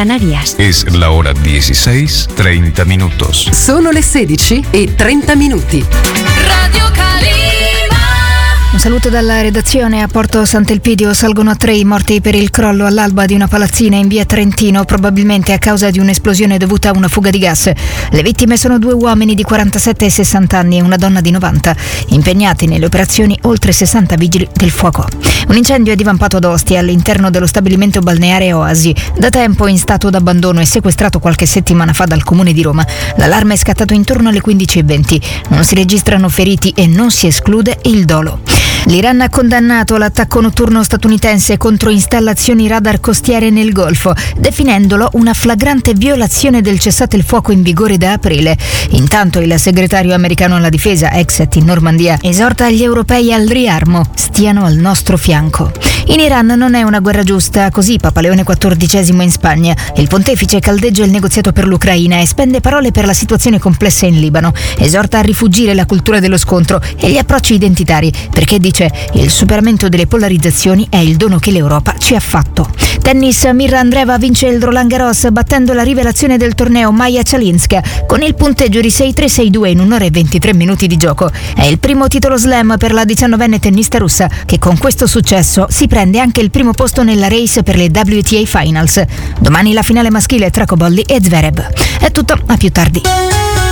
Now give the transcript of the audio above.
Canarias. Es la hora 16:30 minutos. Sono le 16:30. Radio Calima. Un saluto dalla redazione. A Porto Sant'Elpidio salgono a 3 i morti per il crollo all'alba di una palazzina in via Trentino, probabilmente a causa di un'esplosione dovuta a una fuga di gas. Le vittime sono 2 uomini di 47 e 60 anni e una donna di 90. Impegnati nelle operazioni oltre 60 vigili del fuoco. Un incendio è divampato ad Ostia all'interno dello stabilimento balneare Oasi, da tempo in stato d'abbandono e sequestrato qualche settimana fa dal Comune di Roma. L'allarme è scattato intorno alle 15:20. Non si registrano feriti e non si esclude il dolo. L'Iran ha condannato l'attacco notturno statunitense contro installazioni radar costiere nel Golfo, definendolo una flagrante violazione del cessate il fuoco in vigore da aprile. Intanto il segretario americano alla difesa, Exet in Normandia, esorta gli europei al riarmo, stiano al nostro fianco. In Iran non è una guerra giusta, così Papa Leone XIV in Spagna. Il pontefice caldeggia il negoziato per l'Ucraina e spende parole per la situazione complessa in Libano. Esorta a rifugire la cultura dello scontro e gli approcci identitari, perché dice il superamento delle polarizzazioni è il dono che l'Europa ci ha fatto. Tennis, Mirra Andreeva vince il Roland Garros battendo la rivelazione del torneo Maja Chalinska con il punteggio di 6-3, 6-2 in 1 ora e 23 minuti di gioco. È il primo titolo slam per la 19enne tennista russa, che con questo successo si prende anche il primo posto nella race per le WTA Finals. Domani la finale maschile tra Cobolli e Zverev. È tutto, a più tardi.